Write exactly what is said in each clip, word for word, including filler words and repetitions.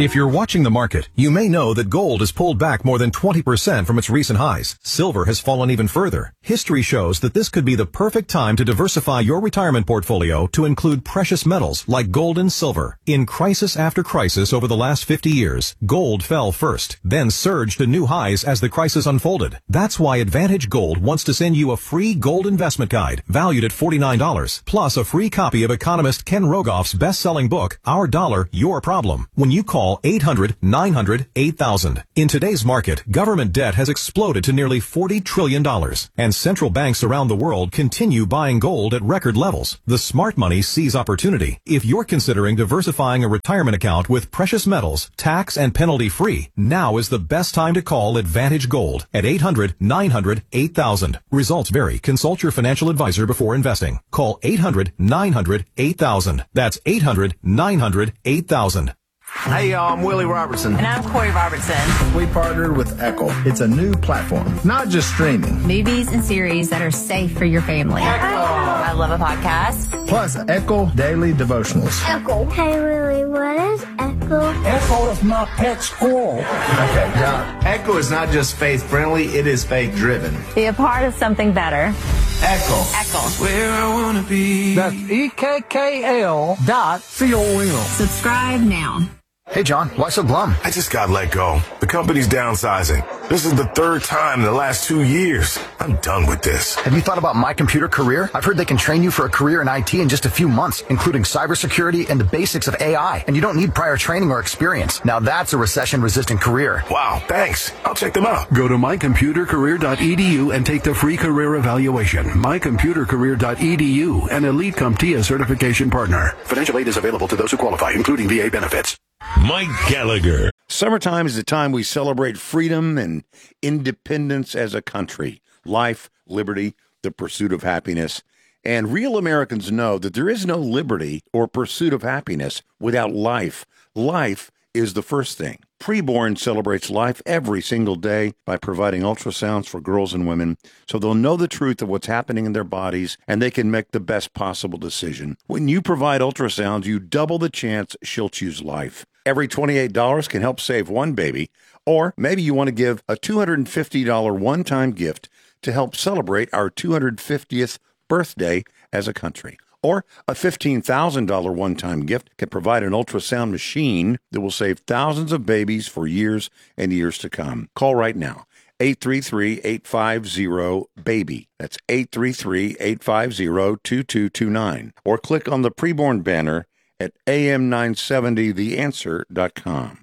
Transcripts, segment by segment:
If you're watching the market, you may know that gold has pulled back more than twenty percent from its recent highs. Silver has fallen even further. History shows that this could be the perfect time to diversify your retirement portfolio to include precious metals like gold and silver. In crisis after crisis over the last fifty years, gold fell first, then surged to new highs as the crisis unfolded. That's why Advantage Gold wants to send you a free gold investment guide valued at forty-nine dollars, plus a free copy of economist Ken Rogoff's best-selling book, Our Dollar, Your Problem, when you call eight hundred, nine hundred, eight thousand. In today's market, government debt has exploded to nearly forty trillion dollars, and central banks around the world continue buying gold at record levels. The smart money sees opportunity. If you're considering diversifying a retirement account with precious metals, tax and penalty-free, now is the best time to call Advantage Gold at eight hundred, nine hundred, eight thousand. Results vary. Consult your financial advisor before investing. Call eight hundred, nine hundred, eight thousand. That's eight hundred, nine hundred, eight thousand. Hey, y'all, I'm Willie Robertson. And I'm Corey Robertson. We partnered with Echo. It's a new platform, not just streaming. Movies and series that are safe for your family. Echo. I love a podcast. Plus, Echo Daily Devotionals. Echo. Hey, Willie, what is Echo? Echo is my pet squirrel. Okay, now, Echo is not just faith-friendly, it is faith-driven. Be a part of something better. Echo. Echo. Where I want to be. That's E K K L dot C O L. Subscribe now. Hey, John, why so glum? I just got let go. The company's downsizing. This is the third time in the last two years. I'm done with this. Have you thought about My Computer Career? I've heard they can train you for a career in I T in just a few months, including cybersecurity and the basics of A I. And you don't need prior training or experience. Now that's a recession-resistant career. Wow, thanks. I'll check them out. Go to my computer career dot e d u and take the free career evaluation. my computer career dot e d u, an Elite CompTIA certification partner. Financial aid is available to those who qualify, including V A benefits. Mike Gallagher. Summertime is the time we celebrate freedom and independence as a country. Life, liberty, the pursuit of happiness. And real Americans know that there is no liberty or pursuit of happiness without life. Life is the first thing. Preborn celebrates life every single day by providing ultrasounds for girls and women so they'll know the truth of what's happening in their bodies and they can make the best possible decision. When you provide ultrasounds, you double the chance she'll choose life. Every twenty-eight dollars can help save one baby, or maybe you want to give a two hundred fifty dollars one-time gift to help celebrate our two hundred fiftieth birthday as a country. Or a fifteen thousand dollars one-time gift can provide an ultrasound machine that will save thousands of babies for years and years to come. Call right now, eight three three, eight five zero, BABY. That's eight three three, eight five zero, two two two nine. Or click on the preborn banner at a m nine seventy the answer dot com.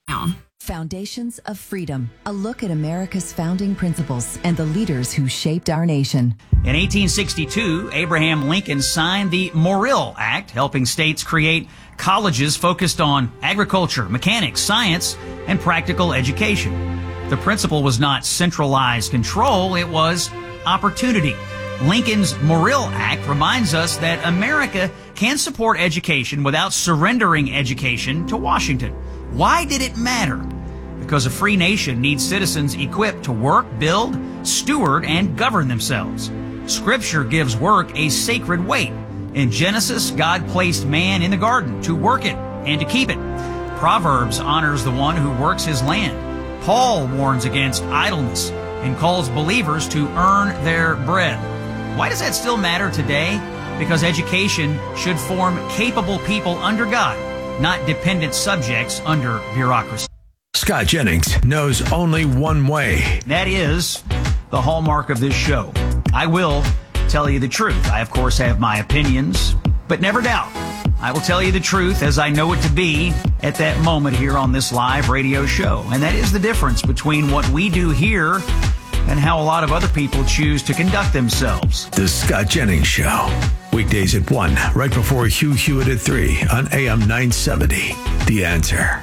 Foundations of Freedom, a look at America's founding principles and the leaders who shaped our nation. In eighteen sixty-two, Abraham Lincoln signed the Morrill Act, helping states create colleges focused on agriculture, mechanics, science, and practical education. The principle was not centralized control, it was opportunity. Lincoln's Morrill Act reminds us that America can support education without surrendering education to Washington. Why did it matter? Because a free nation needs citizens equipped to work, build, steward, and govern themselves. Scripture gives work a sacred weight. In Genesis, God placed man in the garden to work it and to keep it. Proverbs honors the one who works his land. Paul warns against idleness and calls believers to earn their bread. Why does that still matter today? Because education should form capable people under God, not dependent subjects under bureaucracy. Scott Jennings knows only one way. That is the hallmark of this show. I will tell you the truth. I, of course, have my opinions, but never doubt. I will tell you the truth as I know it to be at that moment here on this live radio show. And that is the difference between what we do here and how a lot of other people choose to conduct themselves. The Scott Jennings Show. Weekdays at one, right before Hugh Hewitt at three on A M nine seventy. The Answer.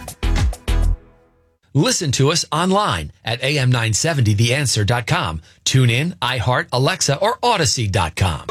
Listen to us online at a m nine seventy the answer dot com. Tune in, iHeart, Alexa, or Odyssey dot com.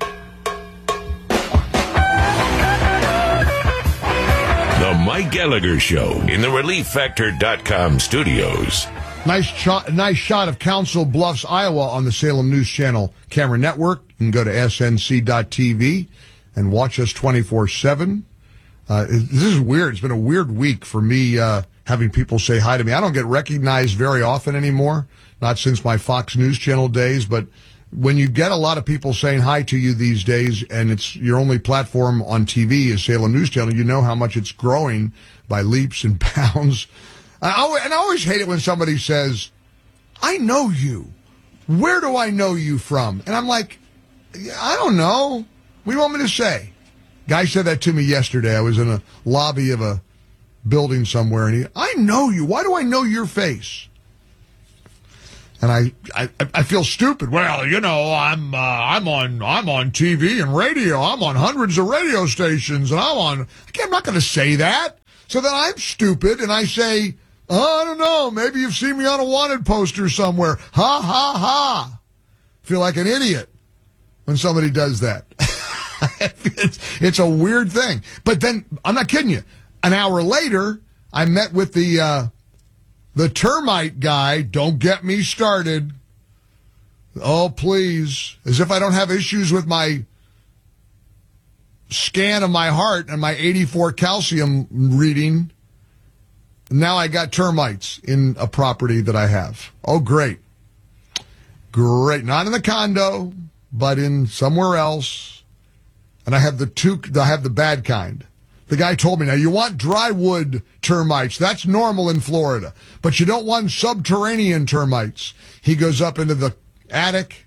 The Mike Gallagher Show in the relief factor dot com studios. Nice shot, nice shot of Council Bluffs, Iowa on the Salem News Channel camera network. You can go to S N C dot T V and watch us twenty-four seven. Uh, Uh, this is weird. It's been a weird week for me uh, having people say hi to me. I don't get recognized very often anymore, not since my Fox News Channel days, but when you get a lot of people saying hi to you these days and it's your only platform on T V is Salem News Channel, you know how much it's growing by leaps and bounds. I always, and I always hate it when somebody says, I know you. Where do I know you from? And I'm like, I don't know. What do you want me to say? Guy said that to me yesterday. I was in a lobby of a building somewhere, and he, I know you. Why do I know your face? And I, I, I feel stupid. Well, you know, I'm, uh, I'm on, I'm on T V and radio. I'm on hundreds of radio stations, and I'm on. I'm not going to say that. So then I'm stupid, and I say, oh, I don't know. Maybe you've seen me on a wanted poster somewhere. Ha ha ha! Feel like an idiot when somebody does that. it's, it's a weird thing. But then, I'm not kidding you. An hour later, I met with the uh, the termite guy. Don't get me started. Oh, please. As if I don't have issues with my scan of my heart and my eighty-four calcium reading. Now I got termites in a property that I have. Oh, great. Great. Not in the condo, but in somewhere else. And I have the two, I have the bad kind. The guy told me, now you want dry wood termites. That's normal in Florida. But you don't want subterranean termites. He goes up into the attic,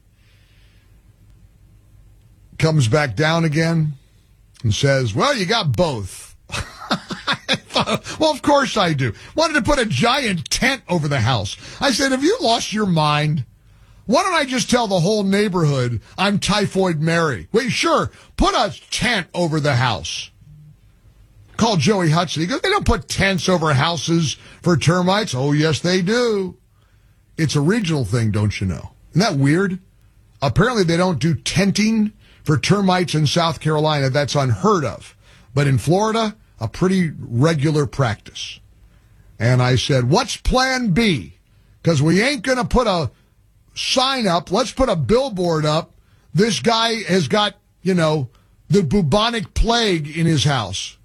comes back down again, and says, well, you got both. Well, of course I do. Wanted to put a giant tent over the house. I said, have you lost your mind? Why don't I just tell the whole neighborhood I'm Typhoid Mary? Wait, sure, put a tent over the house. Call Joey Hudson. He goes, they don't put tents over houses for termites. Oh, yes, they do. It's a regional thing, don't you know? Isn't that weird? Apparently they don't do tenting for termites in South Carolina. That's unheard of. But in Florida, a pretty regular practice. And I said, what's plan B? Because we ain't going to put a sign up. Let's put a billboard up. This guy has got, you know, the bubonic plague in his house.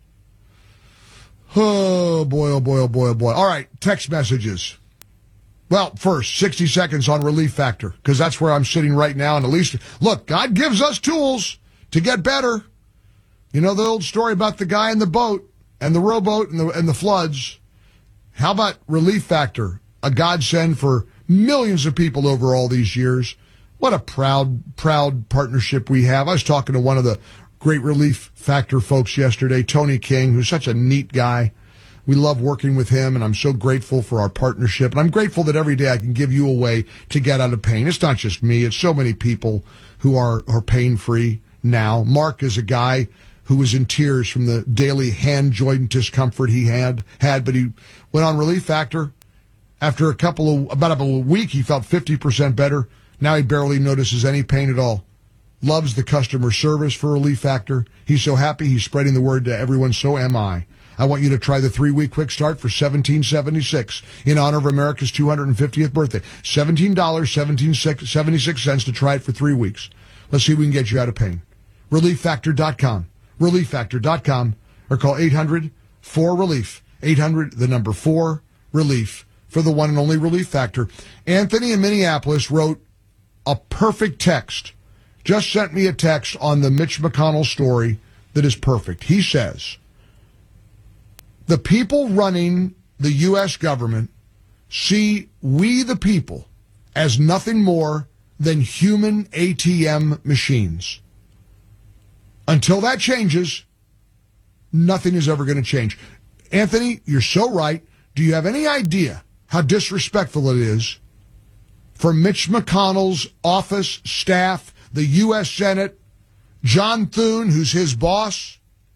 Oh, boy, oh, boy, oh, boy, oh, boy. All right, text messages. Well, first, sixty seconds on Relief Factor, because that's where I'm sitting right now. And at least, look, God gives us tools to get better. You know the old story about the guy in the boat and the rowboat and the, and the floods. How about Relief Factor, a godsend for millions of people over all these years? What a proud, proud partnership we have. I was talking to one of the great Relief Factor folks yesterday, Tony King, who's such a neat guy. We love working with him, and I'm so grateful for our partnership. And I'm grateful that every day I can give you a way to get out of pain. It's not just me. It's so many people who are, are pain-free now. Mark is a guy who was in tears from the daily hand joint discomfort he had, had, but he went on Relief Factor. After a couple of, about a week, he felt fifty percent better. Now he barely notices any pain at all. Loves the customer service for Relief Factor. He's so happy he's spreading the word to everyone, so am I. I want you to try the three-week quick start for seventeen seventy-six in honor of America's two hundred fiftieth birthday. seventeen dollars and seventy-six cents to try it for three weeks. Let's see if we can get you out of pain. relief factor dot com. relief factor dot com or call eight hundred four relief. eight hundred, the number four, relief, for the one and only Relief Factor. Anthony in Minneapolis wrote a perfect text. Just sent me a text on the Mitch McConnell story that is perfect. He says, the people running the U S government see we the people as nothing more than human A T M machines. Until that changes, nothing is ever going to change. Anthony, you're so right. Do you have any idea how disrespectful it is for Mitch McConnell's office, staff, the U S Senate, John Thune, who's his boss?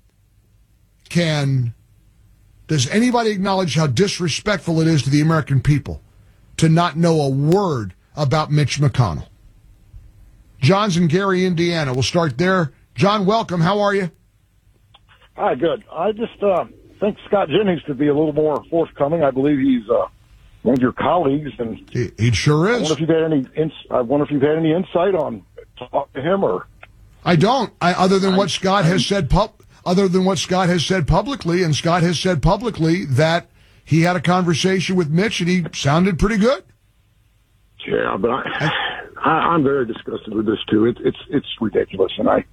Can, does anybody acknowledge how disrespectful it is to the American people to not know a word about Mitch McConnell? John's in Gary, Indiana. We'll start there. John, welcome. How are you? Hi, good. I just uh, think Scott Jennings could be a little more forthcoming. I believe he's uh, one of your colleagues, and he, he sure is. I wonder if you've had any. Ins- I wonder if you've had any insight on talk to him, or I don't. I, other than what Scott has said, pub- other than what Scott has said publicly, and Scott has said publicly that he had a conversation with Mitch and he sounded pretty good. Yeah, but I, I I'm very disgusted with this too. It, it's it's ridiculous, and I,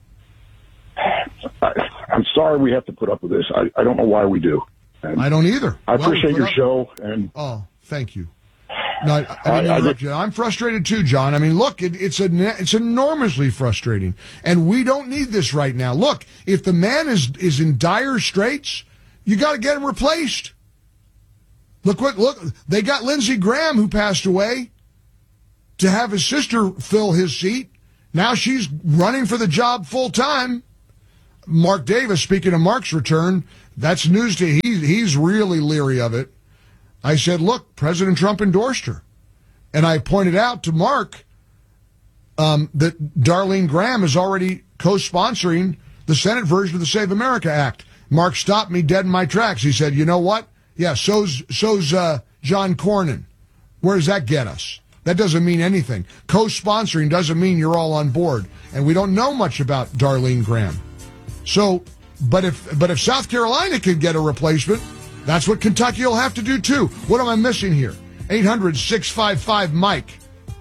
I I'm sorry we have to put up with this. I, I don't know why we do. And I don't either. I well, appreciate your up, show. And oh, thank you. No, I, I, I, I, you. I'm frustrated too, John. I mean, look, it, it's a, it's enormously frustrating, and we don't need this right now. Look, if the man is is in dire straits, you got to get him replaced. Look what look they got Lindsey Graham, who passed away, to have his sister fill his seat. Now she's running for the job full time. Mark Davis, speaking of Mark's return, that's news to he he's really leery of it. I said, look, President Trump endorsed her. And I pointed out to Mark um, that Darlene Graham is already co-sponsoring the Senate version of the Save America Act. Mark stopped me dead in my tracks. He said, you know what? Yeah, so's, so's uh, John Cornyn. Where does that get us? That doesn't mean anything. Co-sponsoring doesn't mean you're all on board. And we don't know much about Darlene Graham. So, but if but if South Carolina could get a replacement, that's what Kentucky will have to do, too. What am I missing here? eight hundred, six five five, Mike.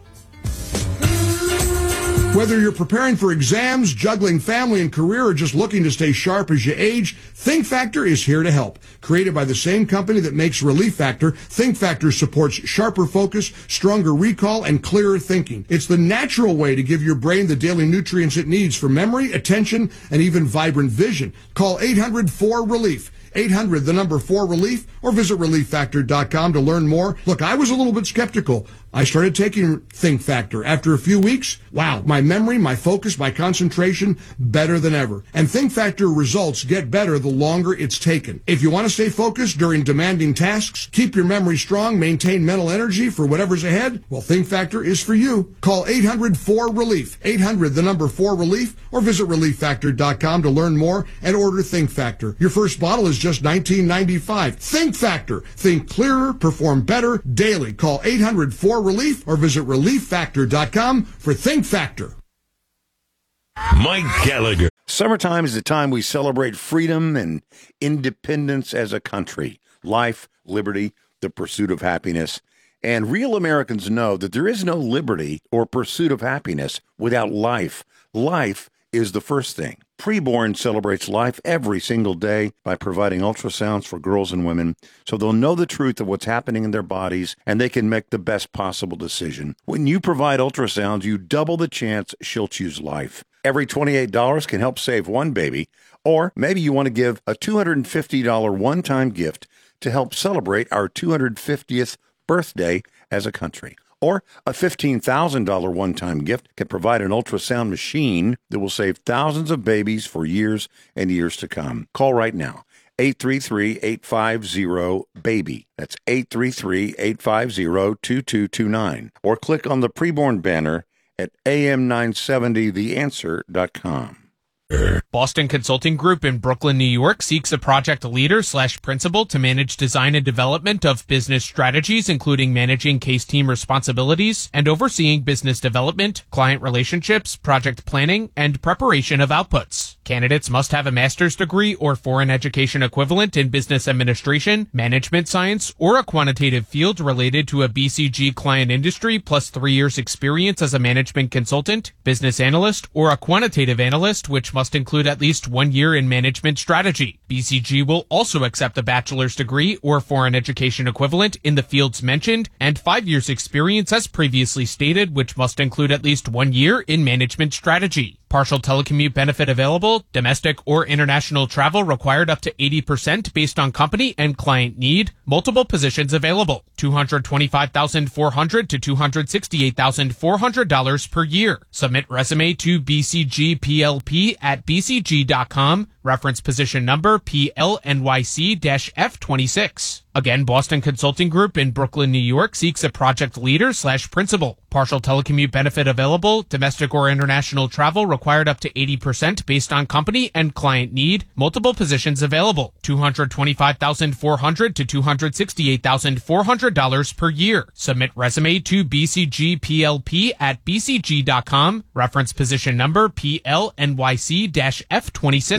Whether you're preparing for exams, juggling family and career, or just looking to stay sharp as you age, Think Factor is here to help. Created by the same company that makes Relief Factor, Think Factor supports sharper focus, stronger recall, and clearer thinking. It's the natural way to give your brain the daily nutrients it needs for memory, attention, and even vibrant vision. Call eight hundred, four, relief. eight hundred, the number four, relief, or visit relief factor dot com to learn more. Look, I was a little bit skeptical. I started taking Think Factor. After a few weeks, wow, my memory, my focus, my concentration, better than ever. And Think Factor results get better the longer it's taken. If you want to stay focused during demanding tasks, keep your memory strong, maintain mental energy for whatever's ahead, well, Think Factor is for you. Call eight hundred, four, relief. eight hundred, the number four, relief, or visit relief factor dot com to learn more and order Think Factor. Your first bottle is just nineteen ninety-five. Think Factor. Think clearer, perform better daily. Call eight hundred, four, relief or visit relief factor dot com for Think Factor. Mike Gallagher. Summertime is the time we celebrate freedom and independence as a country. Life, liberty, the pursuit of happiness. And real Americans know that there is no liberty or pursuit of happiness without life. Life is the first thing. Preborn celebrates life every single day by providing ultrasounds for girls and women so they'll know the truth of what's happening in their bodies and they can make the best possible decision. When you provide ultrasounds, you double the chance she'll choose life. Every twenty-eight dollars can help save one baby, or maybe you want to give a two hundred fifty dollars one-time gift to help celebrate our two hundred fiftieth birthday as a country. Or a fifteen thousand dollars one-time gift can provide an ultrasound machine that will save thousands of babies for years and years to come. Call right now, eight three three, eight five zero, BABY. That's eight three three, eight five zero, two two two nine. Or click on the preborn banner at A M nine seventy the answer dot com. Boston Consulting Group in Brooklyn, New York seeks a project leader slash principal to manage design and development of business strategies, including managing case team responsibilities and overseeing business development, client relationships, project planning, and preparation of outputs. Candidates must have a master's degree or foreign education equivalent in business administration, management science, or a quantitative field related to a B C G client industry, plus three years experience as a management consultant, business analyst, or a quantitative analyst, which must include at least one year in management strategy. B C G will also accept a bachelor's degree or foreign education equivalent in the fields mentioned, and five years experience as previously stated, which must include at least one year in management strategy. Partial telecommute benefit available. Domestic or international travel required up to eighty percent based on company and client need. Multiple positions available. two hundred twenty-five thousand four hundred dollars to two hundred sixty-eight thousand four hundred dollars per year. Submit resume to B C G P L P at B C G dot com. Reference position number P L N Y C F twenty-six. Again, Boston Consulting Group in Brooklyn, New York seeks a project leader slash principal. Partial telecommute benefit available. Domestic or international travel required up to eighty percent based on company and client need. Multiple positions available. two hundred twenty-five thousand four hundred dollars to two hundred sixty-eight thousand four hundred dollars per year. Submit resume to B C G P L P at B C G dot com. Reference position number P L N Y C F twenty-six.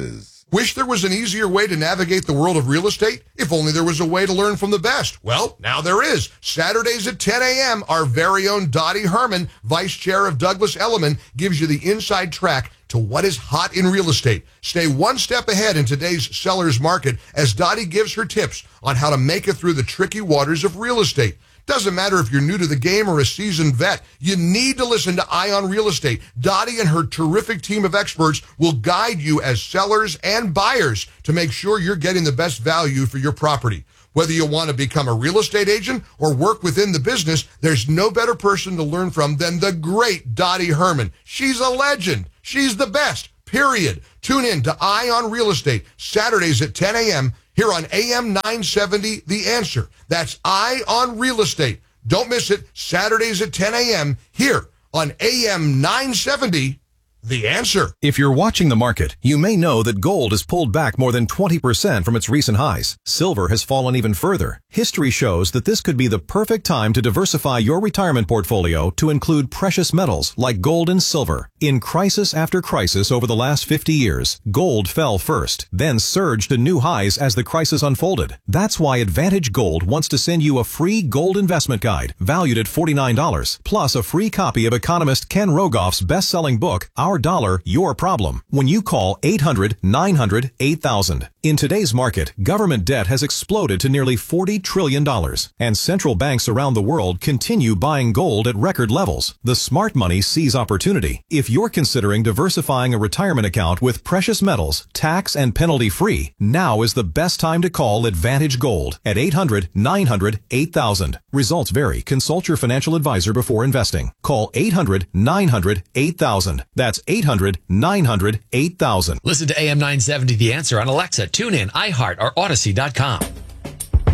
Wish there was an easier way to navigate the world of real estate? If only there was a way to learn from the best. Well, now there is. Saturdays at ten a.m., our very own Dottie Herman, Vice Chair of Douglas Elliman, gives you the inside track to what is hot in real estate. Stay one step ahead in today's seller's market as Dottie gives her tips on how to make it through the tricky waters of real estate. Doesn't matter if you're new to the game or a seasoned vet, you need to listen to Eye on Real Estate. Dottie and her terrific team of experts will guide you as sellers and buyers to make sure you're getting the best value for your property. Whether you want to become a real estate agent or work within the business, there's no better person to learn from than the great Dottie Herman. She's a legend. She's the best, period. Tune in to Eye on Real Estate, Saturdays at ten a.m., here on A M nine seventy, The Answer. That's Eye on Real Estate. Don't miss it, Saturdays at ten a.m. here on A M nine seventy, The Answer. If you're watching the market, you may know that gold has pulled back more than twenty percent from its recent highs. Silver has fallen even further. History shows that this could be the perfect time to diversify your retirement portfolio to include precious metals like gold and silver. In crisis after crisis over the last fifty years, gold fell first, then surged to new highs as the crisis unfolded. That's why Advantage Gold wants to send you a free gold investment guide valued at forty-nine dollars, plus a free copy of economist Ken Rogoff's best-selling book, Our Dollar, Your Problem, when you call eight hundred, nine hundred, eight thousand. In today's market, government debt has exploded to nearly forty trillion dollars, and central banks around the world continue buying gold at record levels. The smart money sees opportunity. If you're considering diversifying a retirement account with precious metals, tax and penalty-free, now is the best time to call Advantage Gold at eight hundred, nine hundred, eight thousand. Results vary. Consult your financial advisor before investing. Call eight hundred, nine hundred, eight thousand. That's eight hundred, nine hundred, eight thousand. Listen to A M nine seventy The Answer on Alexa, TuneIn, iHeart, or Odyssey dot com.